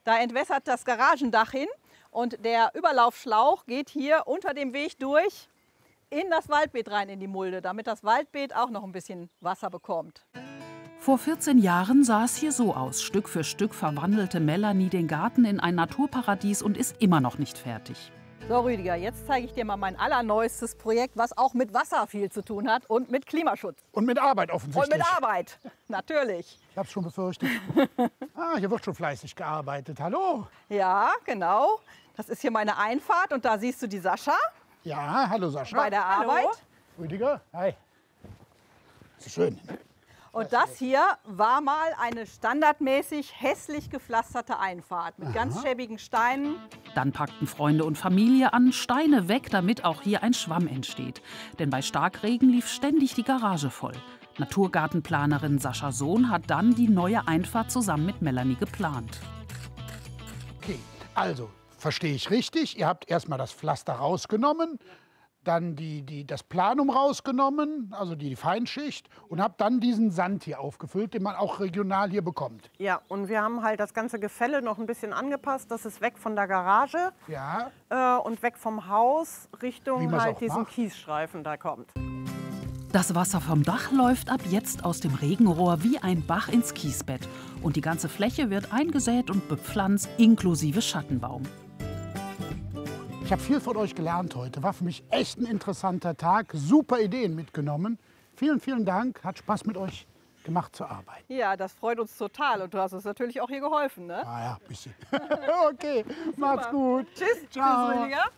Da entwässert das Garagendach hin und der Überlaufschlauch geht hier unter dem Weg durch in das Waldbeet rein, in die Mulde, damit das Waldbeet auch noch ein bisschen Wasser bekommt. Vor 14 Jahren sah es hier so aus. Stück für Stück verwandelte Melanie den Garten in ein Naturparadies und ist immer noch nicht fertig. So Rüdiger, jetzt zeige ich dir mal mein allerneuestes Projekt, was auch mit Wasser viel zu tun hat und mit Klimaschutz. Und mit Arbeit offensichtlich. Und mit Arbeit, natürlich. Ich habe es schon befürchtet. Hier wird schon fleißig gearbeitet. Hallo. Ja, genau. Das ist hier meine Einfahrt und da siehst du die Sascha. Ja, hallo Sascha. Bei der Arbeit. Hallo. Rüdiger, hi. Ist schön. Und das hier war mal eine standardmäßig hässlich gepflasterte Einfahrt mit ganz schäbigen Steinen. Dann packten Freunde und Familie an, Steine weg, damit auch hier ein Schwamm entsteht. Denn bei Starkregen lief ständig die Garage voll. Naturgartenplanerin Sascha Sohn hat dann die neue Einfahrt zusammen mit Melanie geplant. Okay, also verstehe ich richtig. Ihr habt erstmal das Pflaster rausgenommen, dann das Planum rausgenommen, also die Feinschicht, und habe dann diesen Sand hier aufgefüllt, den man auch regional hier bekommt. Ja, und wir haben halt das ganze Gefälle noch ein bisschen angepasst. Das ist weg von der Garage und weg vom Haus Richtung halt diesen Kiesstreifen da kommt. Das Wasser vom Dach läuft ab jetzt aus dem Regenrohr wie ein Bach ins Kiesbett. Und die ganze Fläche wird eingesät und bepflanzt, inklusive Schattenbaum. Ich habe viel von euch gelernt heute. War für mich echt ein interessanter Tag. Super Ideen mitgenommen. Vielen, vielen Dank. Hat Spaß mit euch gemacht zu arbeiten. Ja, das freut uns total. Und du hast uns natürlich auch hier geholfen, ne? Ah ja, ein bisschen. Okay, macht's gut. Tschüss. Ciao. Tschüss, Rüdiger.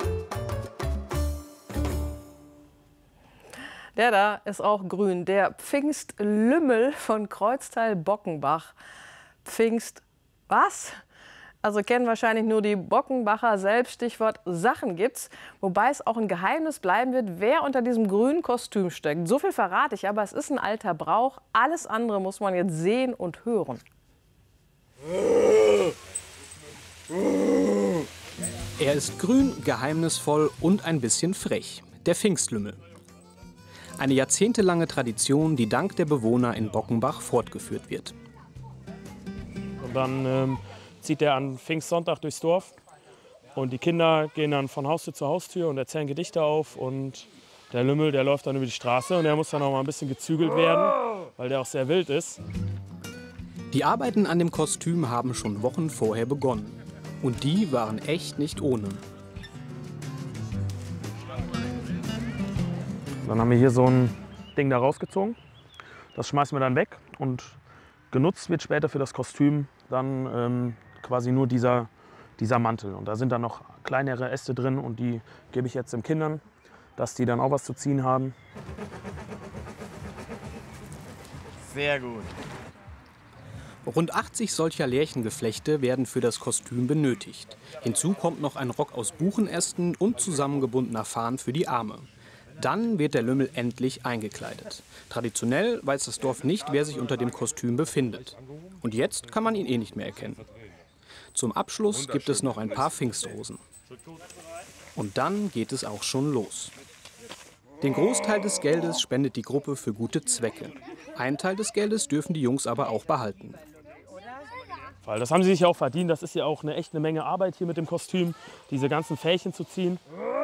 Der da ist auch grün. Der Pfingstlümmel von Kreuztal-Bockenbach. Pfingst was? Also kennen wahrscheinlich nur die Bockenbacher selbst, Stichwort Sachen gibt's. Wobei es auch ein Geheimnis bleiben wird, wer unter diesem grünen Kostüm steckt. So viel verrate ich, aber es ist ein alter Brauch. Alles andere muss man jetzt sehen und hören. Er ist grün, geheimnisvoll und ein bisschen frech. Der Pfingstlümmel. Eine jahrzehntelange Tradition, die dank der Bewohner in Bockenbach fortgeführt wird. Und dann zieht er an Pfingstsonntag durchs Dorf und die Kinder gehen dann von Haustür zu Haustür und erzählen Gedichte auf und der Lümmel, der läuft dann über die Straße und der muss dann auch mal ein bisschen gezügelt werden, weil der auch sehr wild ist. Die Arbeiten an dem Kostüm haben schon Wochen vorher begonnen und die waren echt nicht ohne. Dann haben wir hier so ein Ding da rausgezogen, das schmeißen wir dann weg und genutzt wird später für das Kostüm dann quasi nur dieser Mantel. Und da sind dann noch kleinere Äste drin und die gebe ich jetzt den Kindern, dass die dann auch was zu ziehen haben. Sehr gut. Rund 80 solcher Lärchengeflechte werden für das Kostüm benötigt. Hinzu kommt noch ein Rock aus Buchenästen und zusammengebundener Farn für die Arme. Dann wird der Lümmel endlich eingekleidet. Traditionell weiß das Dorf nicht, wer sich unter dem Kostüm befindet. Und jetzt kann man ihn eh nicht mehr erkennen. Zum Abschluss gibt es noch ein paar Pfingstrosen. Und dann geht es auch schon los. Den Großteil des Geldes spendet die Gruppe für gute Zwecke. Einen Teil des Geldes dürfen die Jungs aber auch behalten. Weil das haben sie sich ja auch verdient. Das ist ja auch echt eine Menge Arbeit hier mit dem Kostüm, diese ganzen Fähchen zu ziehen.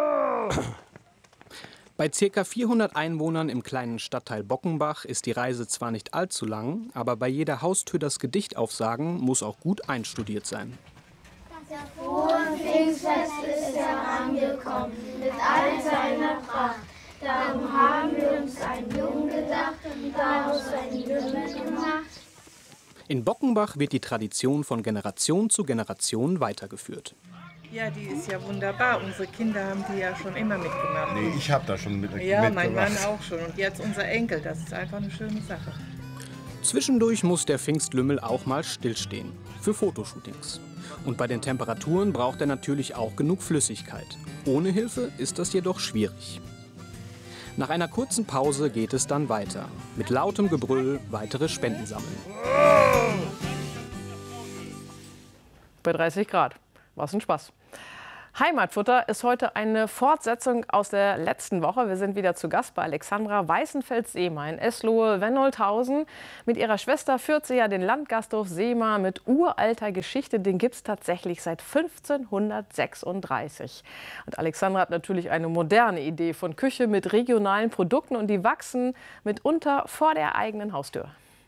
Bei ca. 400 Einwohnern im kleinen Stadtteil Bockenbach ist die Reise zwar nicht allzu lang, aber bei jeder Haustür das Gedicht aufsagen muss auch gut einstudiert sein. Das frohe Pfingstfest ist herangekommen, mit all seiner Pracht. Darum haben wir uns einen Jungen gedacht und daraus einen Lümmel gemacht. In Bockenbach wird die Tradition von Generation zu Generation weitergeführt. Ja, die ist ja wunderbar. Unsere Kinder haben die ja schon immer mitgemacht. Nee, ich habe da schon mitgemacht. Ja, mein Mann auch schon. Und jetzt unser Enkel. Das ist einfach eine schöne Sache. Zwischendurch muss der Pfingstlümmel auch mal stillstehen. Für Fotoshootings. Und bei den Temperaturen braucht er natürlich auch genug Flüssigkeit. Ohne Hilfe ist das jedoch schwierig. Nach einer kurzen Pause geht es dann weiter. Mit lautem Gebrüll weitere Spenden sammeln. Bei 30 Grad. Was ein Spaß. Heimatfutter ist heute eine Fortsetzung aus der letzten Woche. Wir sind wieder zu Gast bei Alexandra Weißenfels-Seemer in Eslohe-Wenolthausen. Mit ihrer Schwester führt sie ja den Landgasthof Seemer mit uralter Geschichte. Den gibt es tatsächlich seit 1536. Und Alexandra hat natürlich eine moderne Idee von Küche mit regionalen Produkten und die wachsen mitunter vor der eigenen Haustür.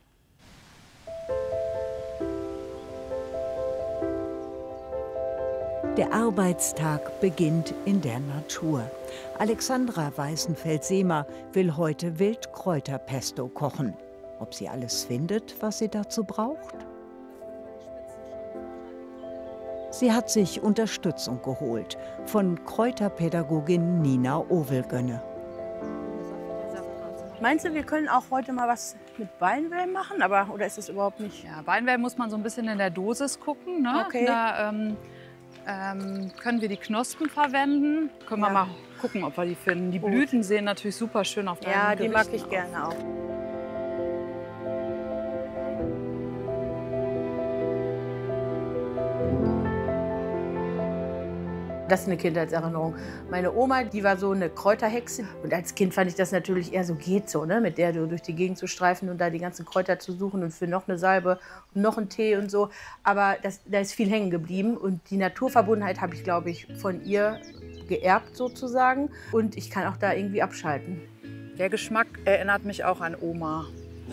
Der Arbeitstag beginnt in der Natur. Alexandra Weißenfels-Seemer will heute Wildkräuterpesto kochen. Ob sie alles findet, was sie dazu braucht? Sie hat sich Unterstützung geholt von Kräuterpädagogin Nina Ovelgönne. Meinst du, wir können auch heute mal was mit Beinwell machen? Oder ist es überhaupt nicht? Ja, Beinwell muss man so ein bisschen in der Dosis gucken. Ne? Okay. Da können wir die Knospen verwenden. Können wir mal gucken, ob wir die finden. Die Blüten sehen natürlich super schön auf deinem Ja, die mag Gerichten ich gerne auch. Das ist eine Kindheitserinnerung. Meine Oma, die war so eine Kräuterhexe. Und als Kind fand ich das natürlich eher so, geht so, ne? Mit der durch die Gegend zu streifen und da die ganzen Kräuter zu suchen und für noch eine Salbe und noch einen Tee und so. Aber da ist viel hängen geblieben. Und die Naturverbundenheit habe ich, glaube ich, von ihr geerbt sozusagen. Und ich kann auch da irgendwie abschalten. Der Geschmack erinnert mich auch an Oma.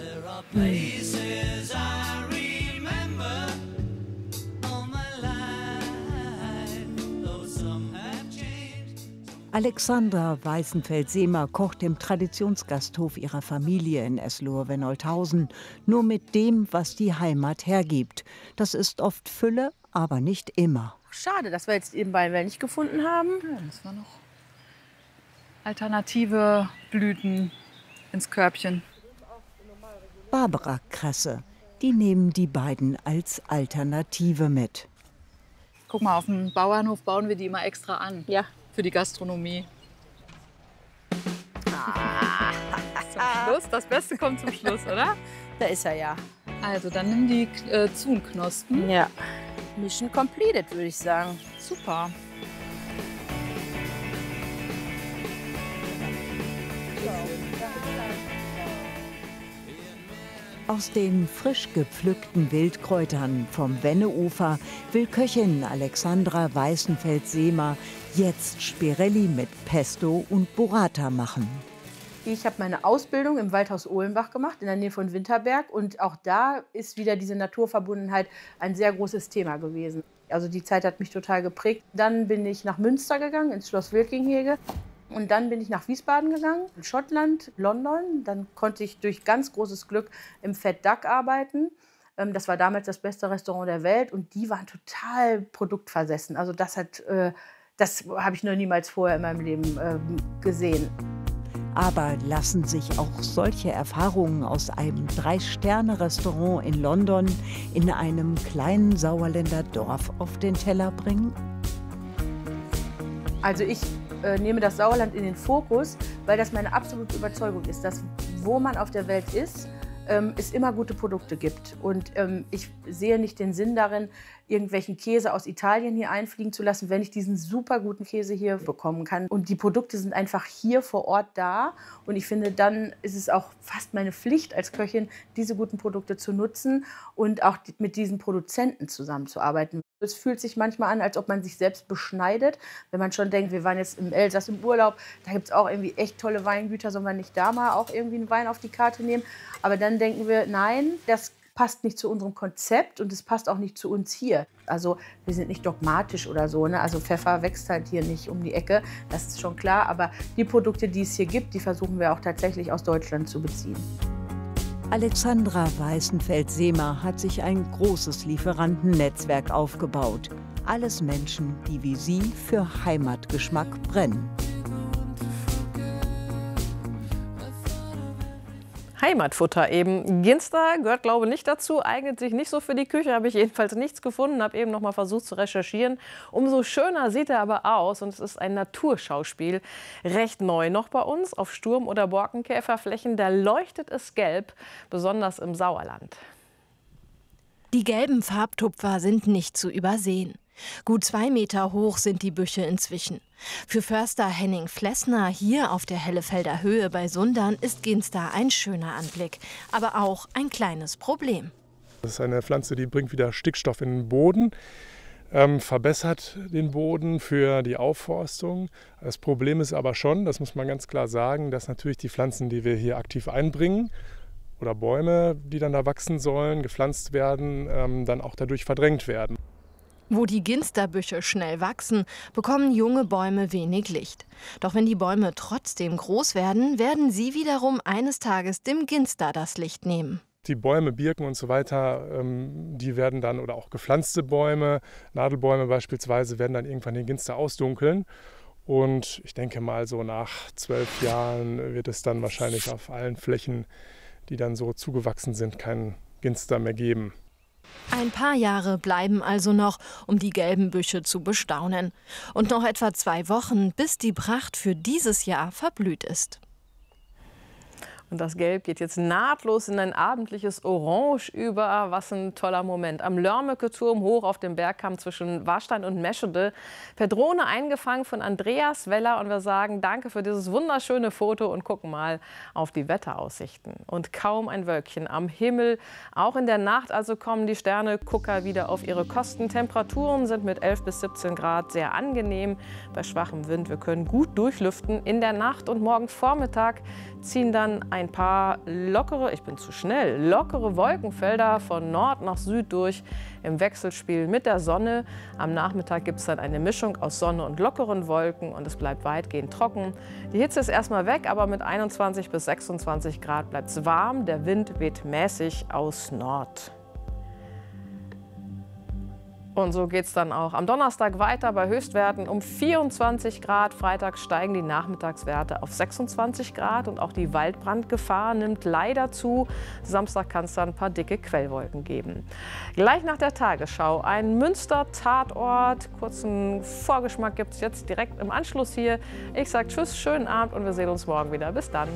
Alexandra Weißenfels-Seemer kocht im Traditionsgasthof ihrer Familie in Eslohe-Wenolthausen nur mit dem, was die Heimat hergibt. Das ist oft Fülle, aber nicht immer. Schade, dass wir jetzt eben Beinwell nicht gefunden haben. Ja, das war noch alternative Blüten ins Körbchen. Barbara-Kresse, die nehmen die beiden als Alternative mit. Guck mal, auf dem Bauernhof bauen wir die immer extra an. Ja. Für die Gastronomie. Zum Schluss. Das Beste kommt zum Schluss, oder? Da ist er ja. Also, dann nimm die Zuhnknospen. Ja. Mission completed, würde ich sagen. Super. Aus den frisch gepflückten Wildkräutern vom Wenneufer will Köchin Alexandra Weißenfels-Seemer jetzt Spirelli mit Pesto und Burrata machen. Ich habe meine Ausbildung im Waldhaus Ohlenbach gemacht, in der Nähe von Winterberg. Und auch da ist wieder diese Naturverbundenheit ein sehr großes Thema gewesen. Also die Zeit hat mich total geprägt. Dann bin ich nach Münster gegangen, ins Schloss Wilkinghege. Und dann bin ich nach Wiesbaden gegangen, in Schottland, London. Dann konnte ich durch ganz großes Glück im Fat Duck arbeiten. Das war damals das beste Restaurant der Welt. Und die waren total produktversessen. Also das habe ich noch niemals vorher in meinem Leben gesehen. Aber lassen sich auch solche Erfahrungen aus einem 3-Sterne-Restaurant in London in einem kleinen Sauerländer Dorf auf den Teller bringen? Also ich nehme das Sauerland in den Fokus, weil das meine absolute Überzeugung ist, dass wo man auf der Welt ist, es immer gute Produkte gibt. Und ich sehe nicht den Sinn darin, irgendwelchen Käse aus Italien hier einfliegen zu lassen, wenn ich diesen super guten Käse hier bekommen kann. Und die Produkte sind einfach hier vor Ort da. Und ich finde, dann ist es auch fast meine Pflicht als Köchin, diese guten Produkte zu nutzen und auch mit diesen Produzenten zusammenzuarbeiten. Es fühlt sich manchmal an, als ob man sich selbst beschneidet, wenn man schon denkt, wir waren jetzt im Elsass im Urlaub, da gibt es auch irgendwie echt tolle Weingüter, sollen wir nicht da mal auch irgendwie einen Wein auf die Karte nehmen? Aber dann denken wir, nein, das passt nicht zu unserem Konzept und es passt auch nicht zu uns hier. Also wir sind nicht dogmatisch oder so, ne? Also Pfeffer wächst halt hier nicht um die Ecke, das ist schon klar. Aber die Produkte, die es hier gibt, die versuchen wir auch tatsächlich aus Deutschland zu beziehen. Alexandra Weißenfels-Seemer hat sich ein großes Lieferantennetzwerk aufgebaut. Alles Menschen, die wie sie für Heimatgeschmack brennen. Heimatfutter eben. Ginster gehört, glaube ich, nicht dazu, eignet sich nicht so für die Küche, habe ich jedenfalls nichts gefunden, habe eben noch mal versucht zu recherchieren. Umso schöner sieht er aber aus und es ist ein Naturschauspiel, recht neu noch bei uns, auf Sturm- oder Borkenkäferflächen, da leuchtet es gelb, besonders im Sauerland. Die gelben Farbtupfer sind nicht zu übersehen. Gut 2 Meter hoch sind die Büsche inzwischen. Für Förster Henning Flessner hier auf der Hellefelder Höhe bei Sundern ist Ginster ein schöner Anblick, aber auch ein kleines Problem. Das ist eine Pflanze, die bringt wieder Stickstoff in den Boden, verbessert den Boden für die Aufforstung. Das Problem ist aber schon, das muss man ganz klar sagen, dass natürlich die Pflanzen, die wir hier aktiv einbringen, oder Bäume, die dann da wachsen sollen, gepflanzt werden, dann auch dadurch verdrängt werden. Wo die Ginsterbüsche schnell wachsen, bekommen junge Bäume wenig Licht. Doch wenn die Bäume trotzdem groß werden, werden sie wiederum eines Tages dem Ginster das Licht nehmen. Die Bäume, Birken und so weiter, die werden dann, oder auch gepflanzte Bäume, Nadelbäume beispielsweise, werden dann irgendwann den Ginster ausdunkeln. Und ich denke mal, so nach 12 Jahren wird es dann wahrscheinlich auf allen Flächen, die dann so zugewachsen sind, keinen Ginster mehr geben. Ein paar Jahre bleiben also noch, um die gelben Büsche zu bestaunen. Und noch etwa 2 Wochen, bis die Pracht für dieses Jahr verblüht ist. Und das Gelb geht jetzt nahtlos in ein abendliches Orange über. Was ein toller Moment. Am Lörmecke-Turm hoch auf dem Bergkamm zwischen Warstein und Meschede. Per Drohne eingefangen von Andreas Weller. Und wir sagen danke für dieses wunderschöne Foto und gucken mal auf die Wetteraussichten. Und kaum ein Wölkchen am Himmel. Auch in der Nacht also kommen die Sternegucker wieder auf ihre Kosten. Temperaturen sind mit 11 bis 17 Grad sehr angenehm. Bei schwachem Wind, wir können gut durchlüften. In der Nacht und morgen Vormittag ziehen dann ein paar lockere Wolkenfelder von Nord nach Süd durch im Wechselspiel mit der Sonne. Am Nachmittag gibt es dann eine Mischung aus Sonne und lockeren Wolken und es bleibt weitgehend trocken. Die Hitze ist erstmal weg, aber mit 21 bis 26 Grad bleibt es warm. Der Wind weht mäßig aus Nord. Und so geht es dann auch am Donnerstag weiter bei Höchstwerten um 24 Grad. Freitag steigen die Nachmittagswerte auf 26 Grad und auch die Waldbrandgefahr nimmt leider zu. Samstag kann es dann ein paar dicke Quellwolken geben. Gleich nach der Tagesschau ein Münster-Tatort. Kurzen Vorgeschmack gibt es jetzt direkt im Anschluss hier. Ich sage tschüss, schönen Abend und wir sehen uns morgen wieder. Bis dann.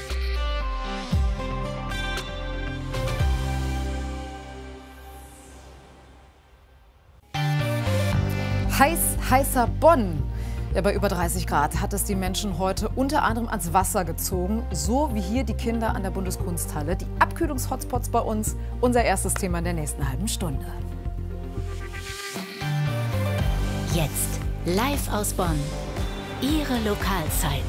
Heißer Bonn. Ja, bei über 30 Grad hat es die Menschen heute unter anderem ans Wasser gezogen. So wie hier die Kinder an der Bundeskunsthalle. Die Abkühlungshotspots bei uns. Unser erstes Thema in der nächsten halben Stunde. Jetzt live aus Bonn. Ihre Lokalzeit.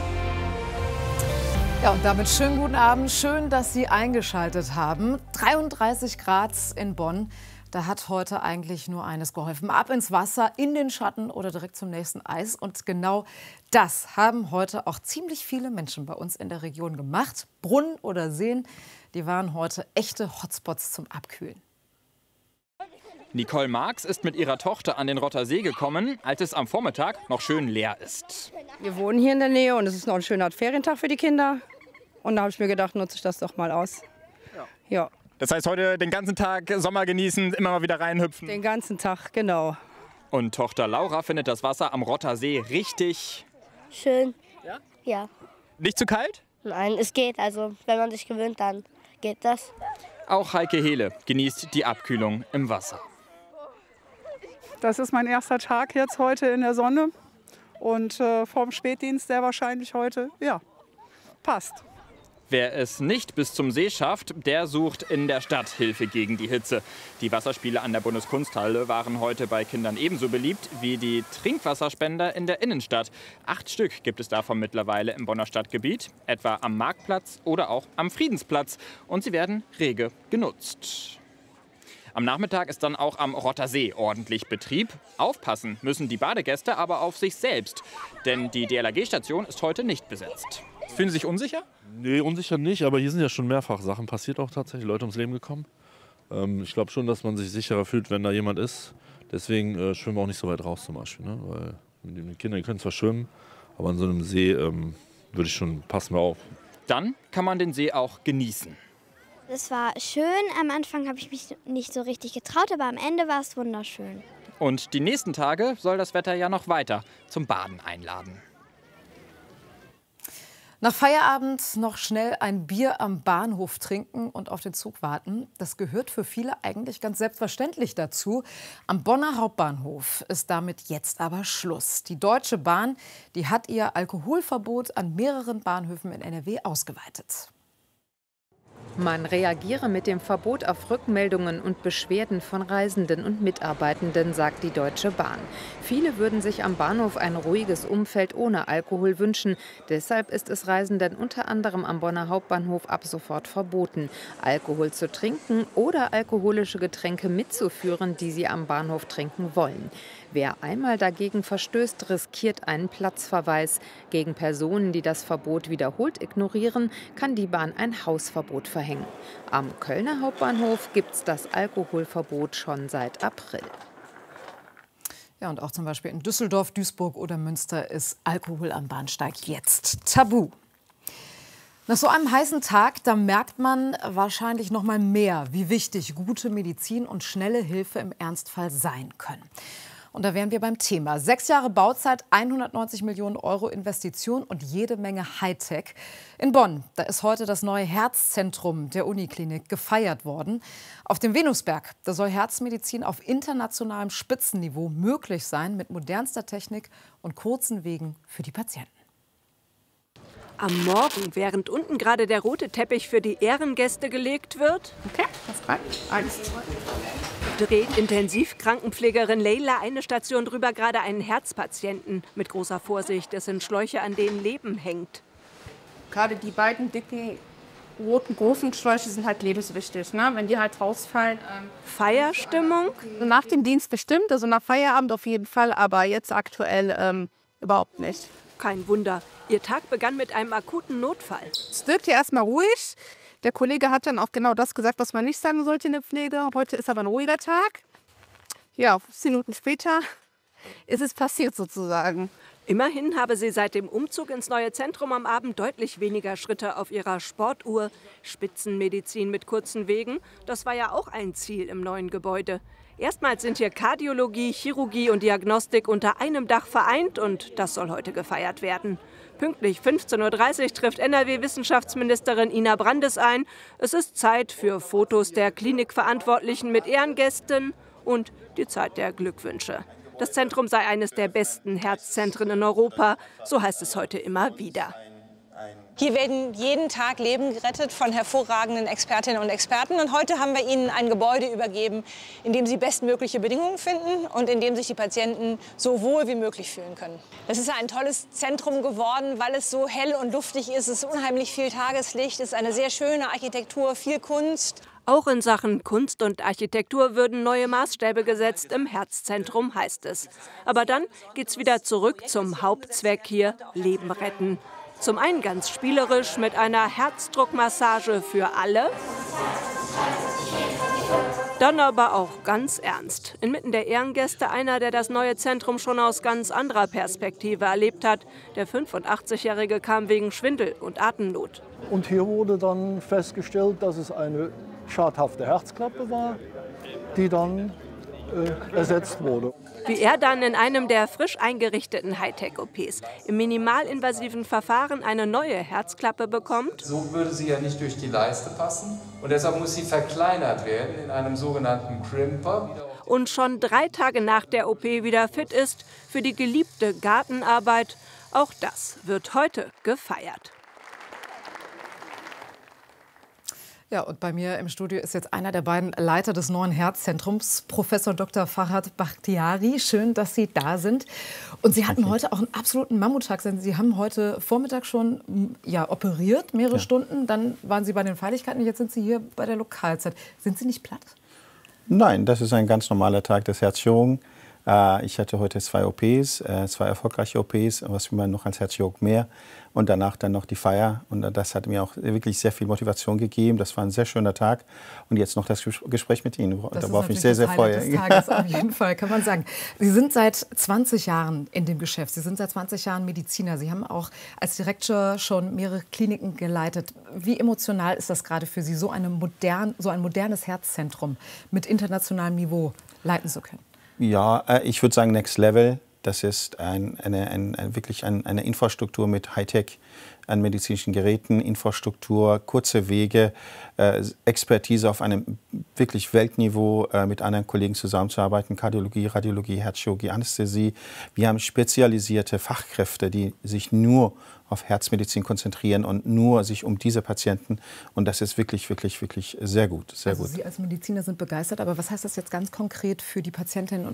Ja, und damit schönen guten Abend. Schön, dass Sie eingeschaltet haben. 33 Grad in Bonn. Da hat heute eigentlich nur eines geholfen. Ab ins Wasser, in den Schatten oder direkt zum nächsten Eis. Und genau das haben heute auch ziemlich viele Menschen bei uns in der Region gemacht. Brunnen oder Seen, die waren heute echte Hotspots zum Abkühlen. Nicole Marx ist mit ihrer Tochter an den Rotter See gekommen, als es am Vormittag noch schön leer ist. Wir wohnen hier in der Nähe und es ist noch ein schöner Ferientag für die Kinder. Und da habe ich mir gedacht, nutze ich das doch mal aus. Ja. Das heißt, heute den ganzen Tag Sommer genießen, immer mal wieder reinhüpfen? Den ganzen Tag, genau. Und Tochter Laura findet das Wasser am Rotter See richtig schön. Ja? Ja. Nicht zu kalt? Nein, es geht. Also, wenn man sich gewöhnt, dann geht das. Auch Heike Hehle genießt die Abkühlung im Wasser. Das ist mein erster Tag jetzt heute in der Sonne. Und vorm Spätdienst sehr wahrscheinlich heute, ja, passt. Wer es nicht bis zum See schafft, der sucht in der Stadt Hilfe gegen die Hitze. Die Wasserspiele an der Bundeskunsthalle waren heute bei Kindern ebenso beliebt wie die Trinkwasserspender in der Innenstadt. 8 Stück gibt es davon mittlerweile im Bonner Stadtgebiet, etwa am Marktplatz oder auch am Friedensplatz. Und sie werden rege genutzt. Am Nachmittag ist dann auch am Rotter See ordentlich Betrieb. Aufpassen müssen die Badegäste aber auf sich selbst, denn die DLRG-Station ist heute nicht besetzt. Fühlen Sie sich unsicher? Nee, unsicher nicht, aber hier sind ja schon mehrfach Sachen passiert, auch tatsächlich Leute ums Leben gekommen. Ich glaube schon, dass man sich sicherer fühlt, wenn da jemand ist. Deswegen schwimmen wir auch nicht so weit raus zum Beispiel. Ne? Weil die Kinder können zwar schwimmen, aber an so einem See würde ich schon, passen wir auf. Dann kann man den See auch genießen. Es war schön. Am Anfang habe ich mich nicht so richtig getraut, aber am Ende war es wunderschön. Und die nächsten Tage soll das Wetter ja noch weiter zum Baden einladen. Nach Feierabend noch schnell ein Bier am Bahnhof trinken und auf den Zug warten, das gehört für viele eigentlich ganz selbstverständlich dazu. Am Bonner Hauptbahnhof ist damit jetzt aber Schluss. Die Deutsche Bahn, die hat ihr Alkoholverbot an mehreren Bahnhöfen in NRW ausgeweitet. Man reagiere mit dem Verbot auf Rückmeldungen und Beschwerden von Reisenden und Mitarbeitenden, sagt die Deutsche Bahn. Viele würden sich am Bahnhof ein ruhiges Umfeld ohne Alkohol wünschen. Deshalb ist es Reisenden unter anderem am Bonner Hauptbahnhof ab sofort verboten, Alkohol zu trinken oder alkoholische Getränke mitzuführen, die sie am Bahnhof trinken wollen. Wer einmal dagegen verstößt, riskiert einen Platzverweis. Gegen Personen, die das Verbot wiederholt ignorieren, kann die Bahn ein Hausverbot verhängen. Am Kölner Hauptbahnhof gibt es das Alkoholverbot schon seit April. Ja, und auch zum Beispiel in Düsseldorf, Duisburg oder Münster ist Alkohol am Bahnsteig jetzt tabu. Nach so einem heißen Tag, da merkt man wahrscheinlich noch mal mehr, wie wichtig gute Medizin und schnelle Hilfe im Ernstfall sein können. Und da wären wir beim Thema. 6 Jahre Bauzeit, 190 Millionen Euro Investition und jede Menge Hightech. In Bonn, da ist heute das neue Herzzentrum der Uniklinik gefeiert worden. Auf dem Venusberg, da soll Herzmedizin auf internationalem Spitzenniveau möglich sein, mit modernster Technik und kurzen Wegen für die Patienten. Am Morgen, während unten gerade der rote Teppich für die Ehrengäste gelegt wird, dreht Intensivkrankenpflegerin Leila eine Station drüber gerade einen Herzpatienten mit großer Vorsicht. Es sind Schläuche, an denen Leben hängt. Gerade die beiden dicken roten großen Schläuche sind halt lebenswichtig, ne? Wenn die halt rausfallen. Feierstimmung? Nach dem Dienst bestimmt, also nach Feierabend auf jeden Fall, aber jetzt aktuell überhaupt nicht. Kein Wunder. Ihr Tag begann mit einem akuten Notfall. Es wirkte erstmal ruhig. Der Kollege hat dann auch genau das gesagt, was man nicht sagen sollte in der Pflege. Heute ist aber ein ruhiger Tag. Ja, 15 Minuten später ist es passiert sozusagen. Immerhin habe sie seit dem Umzug ins neue Zentrum am Abend deutlich weniger Schritte auf ihrer Sportuhr. Spitzenmedizin mit kurzen Wegen, das war ja auch ein Ziel im neuen Gebäude. Erstmals sind hier Kardiologie, Chirurgie und Diagnostik unter einem Dach vereint und das soll heute gefeiert werden. Pünktlich 15:30 Uhr trifft NRW-Wissenschaftsministerin Ina Brandes ein. Es ist Zeit für Fotos der Klinikverantwortlichen mit Ehrengästen und die Zeit der Glückwünsche. Das Zentrum sei eines der besten Herzzentren in Europa, so heißt es heute immer wieder. Hier werden jeden Tag Leben gerettet von hervorragenden Expertinnen und Experten. Und heute haben wir Ihnen ein Gebäude übergeben, in dem Sie bestmögliche Bedingungen finden und in dem sich die Patienten so wohl wie möglich fühlen können. Das ist ein tolles Zentrum geworden, weil es so hell und luftig ist. Es ist unheimlich viel Tageslicht, es ist eine sehr schöne Architektur, viel Kunst. Auch in Sachen Kunst und Architektur würden neue Maßstäbe gesetzt. Im Herzzentrum heißt es. Aber dann geht's wieder zurück zum Hauptzweck hier, Leben retten. Zum einen ganz spielerisch mit einer Herzdruckmassage für alle, dann aber auch ganz ernst. Inmitten der Ehrengäste einer, der das neue Zentrum schon aus ganz anderer Perspektive erlebt hat. Der 85-Jährige kam wegen Schwindel und Atemnot. Und hier wurde dann festgestellt, dass es eine schadhafte Herzklappe war, die dann ersetzt wurde. Wie er dann in einem der frisch eingerichteten Hightech-OPs im minimalinvasiven Verfahren eine neue Herzklappe bekommt. So würde sie ja nicht durch die Leiste passen und deshalb muss sie verkleinert werden in einem sogenannten Crimper. Und schon 3 Tage nach der OP wieder fit ist für die geliebte Gartenarbeit. Auch das wird heute gefeiert. Ja, und bei mir im Studio ist jetzt einer der beiden Leiter des neuen Herzzentrums, Professor Dr. Farhad Bakhtiari. Schön, dass Sie da sind. Und Sie hatten heute auch einen absoluten Mammuttag. Sie haben heute Vormittag schon operiert, mehrere Stunden. Dann waren Sie bei den Feierlichkeiten und jetzt sind Sie hier bei der Lokalzeit. Sind Sie nicht platt? Nein, das ist ein ganz normaler Tag des Herzchirurgen. Ich hatte heute 2 OPs, 2 erfolgreiche OPs, was will man noch als Herzchirurg mehr. Und danach dann noch die Feier. Und das hat mir auch wirklich sehr viel Motivation gegeben. Das war ein sehr schöner Tag. Und jetzt noch das Gespräch mit Ihnen. Darauf ich mich sehr, sehr freue. Das Tages auf jeden Fall, kann man sagen. Sie sind seit 20 Jahren in dem Geschäft. Sie sind seit 20 Jahren Mediziner. Sie haben auch als Direktor schon mehrere Kliniken geleitet. Wie emotional ist das gerade für Sie, so ein modernes Herzzentrum mit internationalem Niveau leiten zu können? Ja, ich würde sagen Next Level. Das ist wirklich eine Infrastruktur mit Hightech an medizinischen Geräten, Infrastruktur, kurze Wege, Expertise auf einem wirklich Weltniveau, mit anderen Kollegen zusammenzuarbeiten, Kardiologie, Radiologie, Herzchirurgie, Anästhesie. Wir haben spezialisierte Fachkräfte, die sich nur auf Herzmedizin konzentrieren und nur sich um diese Patienten. Und das ist wirklich, wirklich, wirklich sehr gut. Sehr also gut. Sie als Mediziner sind begeistert, aber was heißt das jetzt ganz konkret für die Patientinnen und